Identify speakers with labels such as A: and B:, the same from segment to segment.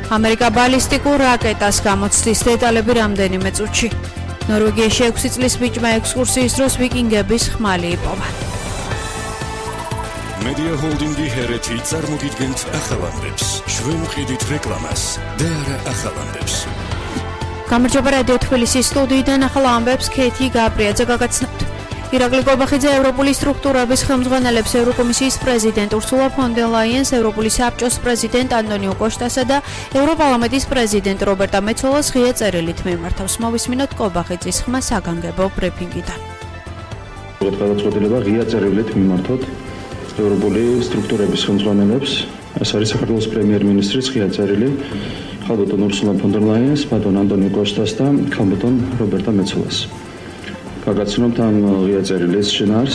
A: ამერიკა ბალისტიკურ რაკეტას გამოცდის დეტალები რამდენიმე წუთში. ნორვეგიაში 6 წლის ბიჭმა ექსკურსიის დროს ვიკინგების ხმალი იპოვა.
B: Media Holding-ი ჰერეთი წარმოგიდგენთ ახალამდებს. ჩვენ ვყიდით რეკლამას და არა ახალამდებს.
A: გამარჯობა რადიო თბილისის სტუდიიდან ახალ ამბებს ქეთი გაბრიაძე გაგაცნობთ. ირაკლი კობახიძე ევროპული სტრუქტურების ხელმძღვანელებს ევროკომისიის პრეზიდენტ ურსულა ფონ დერ ლაიენს, ევროპული საბჭოს პრეზიდენტ ანტონიო კოშტასა და ევროპარლამენტის პრეზიდენტ რობერტა მეცოლას ღია წერილით მიმართავს. მოვისმინოთ კობახიძის ხმა საგანგებო ბრიფინგიდან.
C: გადაწყვეტილება ღია წერილით მიმართოთ ევროპული სტრუქტურების ხელმძღვანელებს, ეს არის საქართველოს პრემიერ-მინისტრის ღია წერილი ხალბატონ ურსულა ფონ დერ ლაიენს, ბატონ ანტონიო კოშტას და ხალბატონ რობერტა მეცოლას. გაგაცნობთ ამ ღია წერილის შინაარს.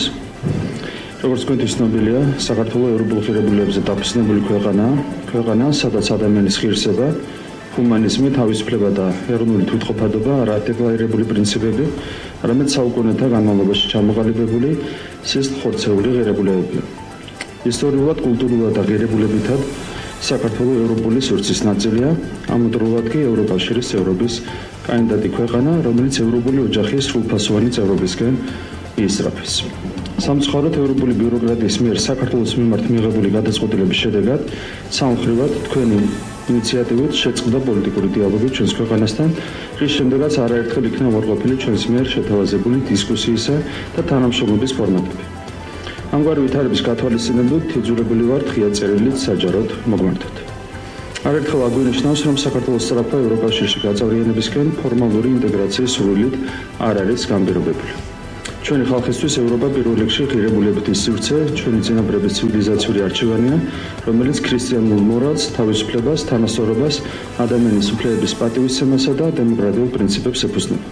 C: როგორც თქვენთვის ცნობილია, საქართველოს ევროპულ ღირებულებებზე დაფუძნებული ქვეყანა, სადაც ადამიანის ღირსება, ჰუმანიზმი, თავისუფლება და ეროვნული თვითყოფადობა არა დეკლარირებული პრინციპები, არამედ საუკუნეთა განმავლობაში ჩამოყალიბებული სისხლხორცეული ღირებულებებია. ისტორიულად, კულტურულად და ღირებულებითად საქართველოს ევროპული სივრცის ნაწილია, ამავდროულად კი ევროკავშირის წევრობის კანდიდატი ქვეყანა, რომელიც ევროპული ოჯახის სრულფასოვანი წევრობისკენ იისწრაფის. სამწუხაროდ ევროპული ბიუროკრატიის მიერ საქართველოს მიმართ მიღებული გადაწყვეტილების შედეგად სამხრივად თქვენი ინიციატივით შეწყდა პოლიტიკური დიალოგი ჩვენს ქვეყანასთან, რის შემდეგაც არაერთხელ იქნა უარყოფილი ჩვენს მიერ შეთავაზებული დისკუსიისა და თანამშრომლობის ფორმატები. ამგვარი ვითარების გათვალისწინებლად თიძულებული ვართ ღია წერილით საჯაროდ მოგმართოთ. არაერთხელ აგვინიშნავს, რომ საქართველოს სწრაფა ევროკავშირში გაწევრიანებისკენ ფორმალური ინტეგრაციის სურვილით არ არის განპირობებული. ჩვენი ხალხისთვის ევროპა პირველ რიგში ღირებულებითი სივრცე, ჩვენი წინაპრების ცივილიზაციური არჩევანია, რომელიც ქრისტიანულ მორალს, თავისუფლებას, თანასწორობას, ადამიანის უფლებების პატივისცემასა და დემოკრატიულ პრინციპებს ეფუძნება.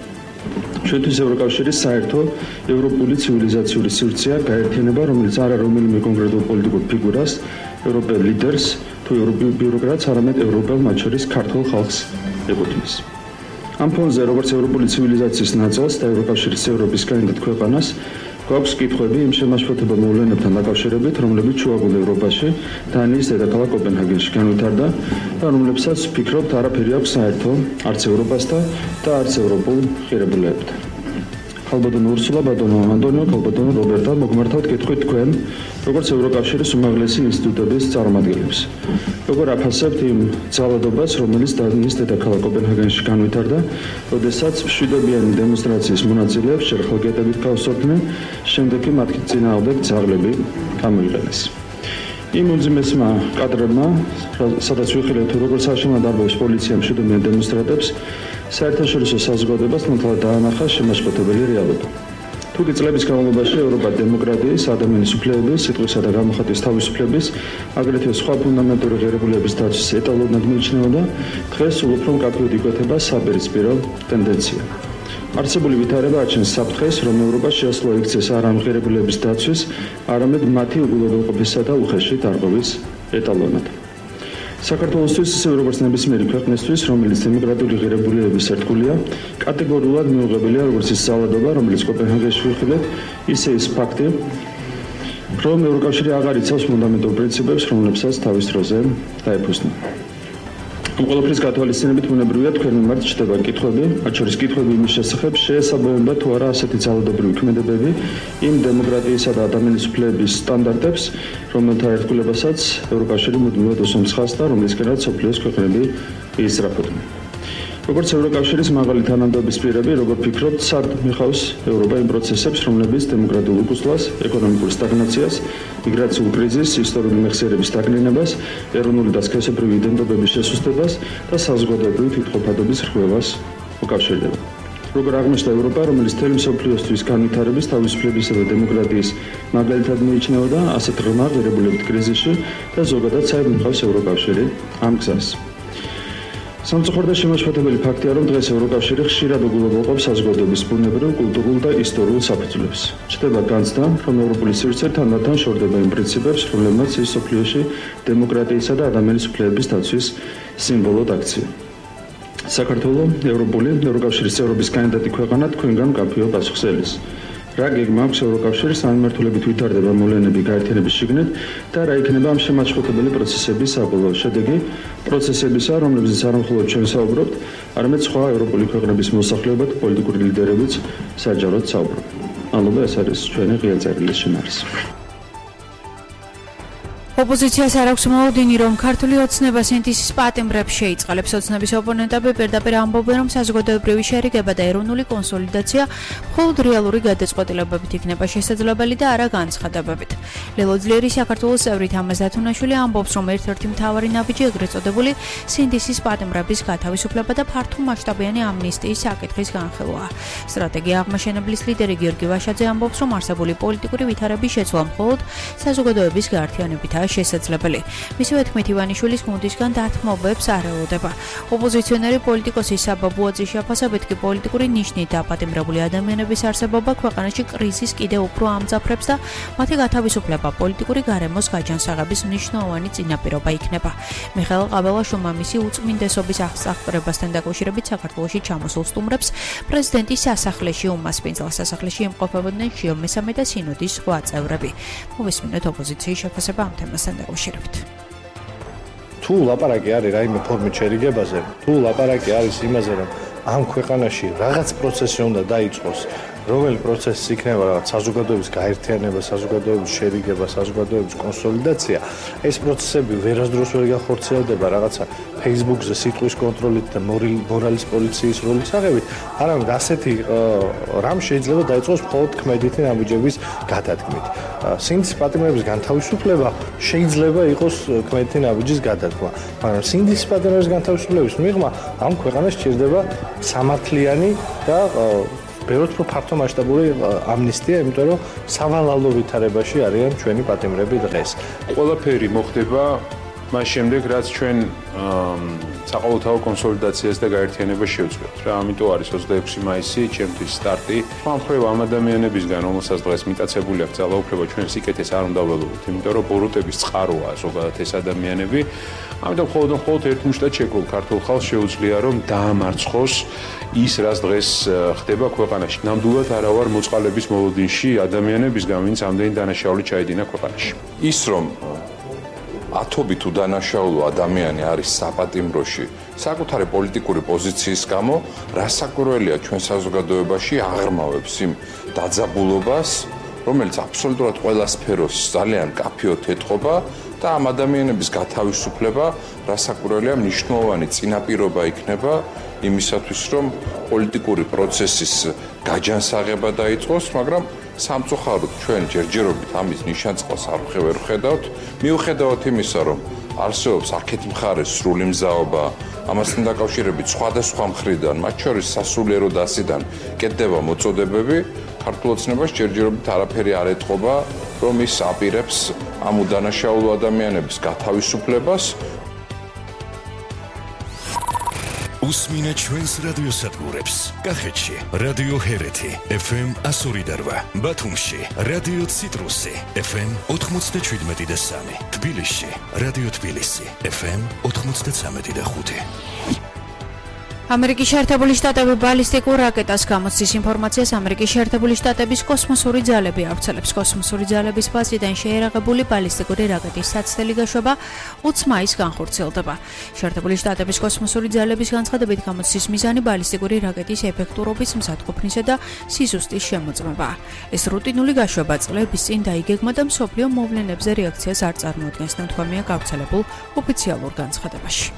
C: ჩვენთვის ევროკავშირის საერთო ევროპული ცივილიზაციური სივრცეა გაერთიანება, რომელიც არა რომელიმე კონკრეტულ პოლიტიკურ ფიგურას, ევროპელ ლიდერს თუ ევროპულ ბიუროკრატს, არამედ ევროპელ, მათ შორის ქართულ ხალხს ეკუთვნის. ამ ფონზე, როგორც ევროპული ცივილიზაციის ნაწილს და ევროკავშირის წევრობის კანდიდატ ქვეყანას, გვაქვს კითხვები იმ შემაშფოთებელ მოვლენებთან დაკავშირებით, რომლებიც შუაგულ ევროპაში, დანიის დედაქალაქ კოპენჰაგენში განვითარდა და რომლებსაც ვფიქრობთ არაფერი აქვს საერთო არც ევროპასთან და არც ევროპულ ღირებულებებთან. ხალბატონ ურსულა, ბატონ ანტონიო, ხალბატონ რობერტა, მოგმართავთ კითხვით თქვენ, როგორც ევროკავშირის უმაღლესი ინსტიტუტების წარმომადგენლებს. როგორ აფასებთ იმ ძალადობას, რომელიც დანიის დედაქალაქ კოპენჰაგენში განვითარდა, როდესაც მშვიდობიანი დემონსტრაციის მონაწილეებს ჯერ ხელგეტებით გავსორდნენ, შემდეგ კი მათ წინააღმდეგ ძაღლები გამოიყენეს. იმ უძიმესმა კადრებმა, სადაც ვიხილეთ, როგორც საშინლად დარბევს პოლიცია მშვიდობიან დემონსტრანტებს, საერთაშორისო საზოგადოებას ნათლად დაანახა შემაშფოთებელი რეალობა. თუკი წლების განმავლობაში ევროპა დემოკრატიის, ადამიანის უფლებების, სიტყვისა და გამოხატვის თავისუფლების, აგრეთვე სხვა ფუნდამენტური ღირებულებების დაცვის ეტალონად მიიჩნეოდა, დღეს სულ უფრო მკაფიოდ იკვეთება საპირისპირო ტენდენცია. არსებული ვითარება აჩენს საფრთხეს, რომ ევროპა შეასრულა იქცეს არა ამ ღირებულებების დაცვის, არამედ მათი უგულოდებყოფისა და უხეში დარღვევის ეტალონად. საქართველოსთვის, ისე როგორც ნებისმიერი ქვეყნისთვის, რომელიც დემოკრატიული ღირებულებების ერთგულია, კატეგორიულად მიუღებელია როგორც ის ძალადობა, რომელიც კოპენჰაგენში ვიხილეთ, ისე ის ფაქტი, რომ ევროკავშირი აღარ იცავს ფუნდამენტურ პრინციპებს, რომლებსაც თავის დროზე დაეფუძნა. ამ ყველაფრის გათვალისწინებით ბუნებრივია თქვენ მიმართ ჩნდება კითხვები, მათ შორის კითხვები იმის შესახებ, შეესაბამება თუ არა ასეთი ძალადობრივი ქმედებები იმ დემოკრატიისა და ადამიანის უფლებების სტანდარტებს, რომელთა ერთგულებასაც ევროკავშირი მუდმივად უსვამს ხაზს და რომლისკენაც მსოფლიოს ქვეყნები იისწრაფოდნენ. როგორც ევროკავშირის მაღალი თანამდებობის პირები, როგორ ფიქრობთ, სად მიხავს ევროპა იმ პროცესებს, რომლებიც დემოკრატიულ უკუსლას, ეკონომიკურ სტაგნაციას, მიგრაციულ კრიზისს, ისტორიული მეხსიერების დაკნინებას, ეროვნული და სქესობრივი იდენტობების შესუსტებას და საზოგადოებრივი თვითყოფადობის რღვევას უკავშირდება. როგორ აღმოჩნდა ევროპა, რომელიც მთელი მსოფლიოსთვის განვითარების, თავისუფლებისა და დემოკრატიის მაგალითად მიიჩნეოდა, ასეთ ღრმა ღირებულებით კრიზისში და ზოგადად საერთოდ მიხავს ევროკავშირი ამ გზას. სამწუხაროდ და შემაშფოთებელი ფაქტია, რომ დღეს ევროკავშირი ხშირად უგულოდებობს საზოგადოების ბუნებრივ, კულტურულ და ისტორიულ საფუძვლებს. ჩნდება განცდა, რომ ევროპული სივრცე თანდათან შორდება იმ პრინციპებს, რომლებმაც ის მსოფლიოში დემოკრატიისა და ადამიანის უფლებების დაცვის სიმბოლოდ აქცია. საქართველოს ევროკავშირის წევრობის კანდიდატი ქვეყანა თქვენგან მკაფიო პასუხს ელის. რა გეგმა აქვს ევროკავშირის სამმართველობით ვითარდება მოვლენები გაერთიანების შიგნით და რა იქნება ამ შემაჩხუტებელი პროცესების საბოლოო შედეგი პროცესებისა, რომლებზეც არ მხოლოდ ჩვენ საუბრობთ, არამედ სხვა ევროპული ქვეყნების მოსახლეობა და პოლიტიკური ლიდერებიც საჯაროდ საუბრობენ. მადლობა, ეს არის ჩვენი ღია წერილის შინაარსი.
A: ოპოზიციას არ აქვს მოლოდინი, რომ ქართული ოცნება სინთეზის პატიმრებს შეიწყალებს. ოცნების ოპონენტები პირდაპირ ამბობენ, რომ საზოგადოებრივი შერიგება და ეროვნული კონსოლიდაცია მხოლოდ რეალური გადაწყვეტილებებით იქნება შესაძლებელი და არა განცხადებებით. ლელოძლიერი საქართველოს წევრი თამაზ დათუნაშვილი ამბობს, რომ ერთ-ერთი მთავარი ნაბიჯი ეგრეთ წოდებული სინთეზის პატიმრების გათავისუფლება და ფართო მასშტაბიანი ამნისტიის საკითხის განხილვაა. სტრატეგია აღმაშენებლის ლიდერი გიორგი ვაშაძე ამბობს, რომ არსებული პოლიტიკური ვითარების შეცვლა მხოლოდ საზოგადოების გაერთიანებითაა შესაძლებელი. მისივე თქმით, ივანიშვილის გუნდისგან დათმობებს არ ელოდება. ოპოზიციონერი პოლიტიკოსი საბა ბუაძის შეფასებით კი პოლიტიკური ნიშნით დაპატიმრებული ადამიანების არსებობა ქვეყანაში კრიზისს კიდევ უფრო ამძაფრებს და მათი გათავისუფლება პოლიტიკური გარემოს გაჯანსაღების მნიშვნელოვანი წინაპირობა იქნება. მიხეილ ყაბელაშვილმა მისი უწმინდესობის აღსაყრებასთან დაკავშირებით საქართველოში ჩამოსულ სტუმრებს პრეზიდენტის სასახლეში უმასპინძლა. სასახლეში იმყოფებოდნენ ჟიო მესამე და სინოდის სხვა წევრები. მოვისმინოთ ოპოზიციის შეფასება ამ თემასთან დაკავშირებით.
D: თუ ლაპარაკი არის რაიმე ფორმით შერიგებაზე, თუ ლაპარაკი არის იმაზე, რომ ამ ქვეყანაში რაღაც პროცესი უნდა დაიწყოს, რომელი პროცესი იქნება რაღაც საზოგადოების გაერთიანება, საზოგადოების შერიგება, საზოგადოების კონსოლიდაცია, ეს პროცესები ვერასდროს ვერ გახორციელდება რაღაცა Facebook-ზე სიტყვის კონტროლით და მორალის პოლიციის როლის აღებით, არამედ ასეთი რამ შეიძლება დაიწყოს მხოლოდ ქმედითი ნაბიჯების გადადგმით. სინთეზის პატიმრების განთავისუფლება შეიძლება იყოს ქმედითი ნაბიჯის გადადგმა, მაგრამ სინთეზის პატიმრების განთავისუფლების მიღმა ამ ქვეყანას სჭირდება სამართლიანი და ბევრად უფრო ფართო მასშტაბური ამნისტია, იმიტომ რომ სავალალო ვითარებაში არიან ჩვენი პატიმრები დღეს.
E: ყველაფერი მოხდება მას შემდეგ, რაც ჩვენ საყოველთაო კონსოლიდაციას და გაერთიანებას შევწყვეტ. რა, ამიტომ არის 26 მაისი, ჩემთვის სტარტი. ამხრივ ამ ადამიანებისგან, რომელსაც დღეს მიტაცებული აქვს ძალაუფლება, ჩვენ სიკეთეს არ უნდა ველოდოთ, იმიტომ რომ ბოროტების წყაროა ზოგადად ეს ადამიანები. ამიტომ მხოლოდ ერთ მუშტად შეკრულ ქართულ ხალხს შეუძლია რომ დაამარცხოს ის, რაც დღეს ხდება ქვეყანაში. ნამდვილად არა ვარ მოწყალების მოლოდინში ადამიანებისგან, ვინც ამდენი დანაშაული ჩაედინა ქვეყანაში.
F: ის რომ ათობით უდანაშაულო ადამიანი არის საპატიმროში საკუთარი პოლიტიკური პოზიციის გამო, რასაკვირველია ჩვენ საზოგადოებაში აღრმავებს იმ დაძაბულობას, რომელიც აბსოლუტურად ყველა სფეროს ძალიან კაფეოდ ეთყობა და ამ ადამიანების გათავისუფლება, რასაკვირველია მნიშვნელოვანი წინაპირობა იქნება იმისათვის, რომ პოლიტიკური პროცესის გაჯანსაღება დაიწყოს, მაგრამ სამწუხაროდ ჩვენ ჯერჯერობით ამის ნიშანწყალს არ ვხედავთ, მიუხედავად იმისა, რომ არსებობს აქეთ მხარეს სრული მზაობა, ამასთან დაკავშირებით სხვადასხვა მხრიდან, მათ შორის სასულიერო დასიდან კეთდება მოწოდებები, ქართულ ოცნებას ჯერჯერობით არაფერი არ ეთყობა, რომ ის აპირებს ამ უდანაშაულო ადამიანების გათავისუფლებას.
B: უსმინეთ ჩვენს რადიოსადგურებს. კახეთში რადიო ჰერეთი FM 102.8, ბათუმში რადიო ციტრუსი FM 97.3, თბილისში რადიო თბილისი FM 93.5.
A: ამერიკის შეერთებული შტატები ბალისტიკურ რაკეტას გამოცდის ინფორმაციას ამერიკის შეერთებული შტატების კოსმოსური ძალები ავრცელებს. კოსმოსური ძალების ბაზიდან შეერაღებული ბალისტიკური რაკეტის საცდელი გაშვება 20 მაისს განხორციელდება. შეერთებული შტატების კოსმოსური ძალების განცხადებით გამოცდის მიზანი ბალისტიკური რაკეტის ეფექტურობის მზადყოფნისა და სიზუსტის შემოწმებაა. ეს რუტინული გაშვება წლების წინ დაიგეგმა და მსოფლიო მოვლენებზე რეაქციას არ წარმოადგენს, ნათქვამია გავრცელებულ ოფიციალურ განცხადებაში.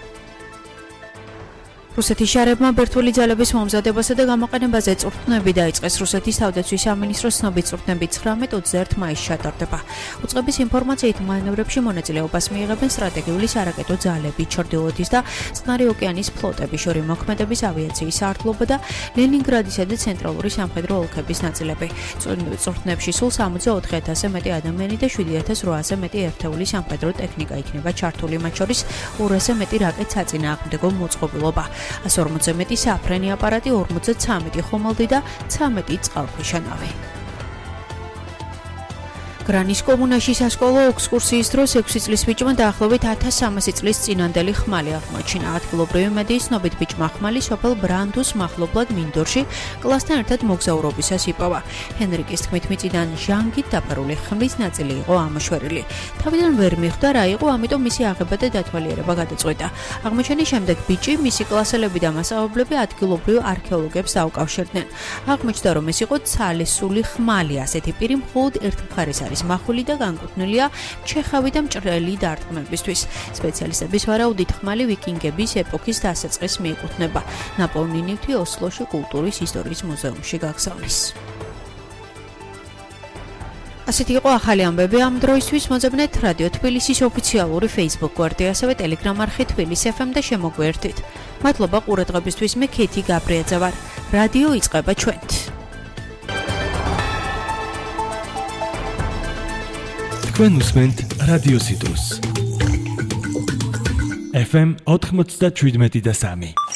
A: რუსეთის შარებმა ბირთვული ძალების მომზადებასა და გამოყენებაზე წვრთნები დაიწყეს. რუსეთის თავდაცვის სამინისტროს ცნობით წვრთნები 19-21 მაისს ჩატარდება. უწყების ინფორმაციით მანევრებში მონაწილეობას მიიღებენ სტრატეგიული სარაკეტო ძალები, ჩრდილოეთის და წყნარი ოკეანის ფლოტები, შორი მოქმედების ავიაციის საარდლობა და ლენინგრადისა და ცენტრალური სამხედრო ოლქების ნაწილები. წვრთნებში სულ 64,000-ზე მეტი ადამიანი და 7,800-ზე მეტი ერთეული სამხედრო ტექნიკა იქნება ჩართული, მათ შორის 200-ზე მეტი რაკეტ საწინააღმდეგო მოწყობილობა. 140-ზე მეტი საფრენი აპარატი, 43 ხომალდი და 13 წყალქვეშა ნავი. გრანის კომუნაში სასკოლო ექსკურსიის დროს 6 წლის ბიჭმა დაახლოებით 1300 წლის წინანდელი ხმალი აღმოაჩინა. ადგილობრივი მედიის ცნობით ბიჭმა ხმალი სოფელ ბრანდუს მახლობლად მინდორში კლასთან ერთად მოგზაურობისას იპოვა. ჰენრიკის თქმით, მიწიდან ჟანგით დაფარული ხმლის ნაწილი იყო ამოშვერილი. თავიდან ვერ მიხვდა რა იყო, ამიტომ მისი აღება და დათვალიერება გადაწყვიტა. აღმოჩენის შემდეგ ბიჭი, მისი კლასელები და მასწავლებლები ადგილობრივ არქეოლოგებს დაუკავშირდნენ. აღმოჩნდა, რომ ეს იყო ცალისული ხმალი. ასეთი პირი მხოლოდ ერთ მხარეს არის מחული და განკუთვნილია ჩეხავი და მჭრელი დარტყმებისთვის. სპეციალისტების ვარაუდით ხმალი ვიკინგების ეპოქის დასაწყისს მიეკუთვნება. ნაპოვნი ნივთი ოსლოში კულტურის ისტორიის მუზეუმში გაგზავნეს. ასეთი იყო ახალი ამბები ამ დროისთვის. მოძებნეთ რადიო თბილისის ოფიციალური Facebook გვერდი, ასევე Telegram არხი თბილისი FM და შემოგვერთით. მადლობა ყურადღებისთვის. მე ქეთი გაბრიაძე ვარ. რადიო იწყება ჩვენთ.
G: თქვენ უსმენთ რადიო სიტუს FM 97.3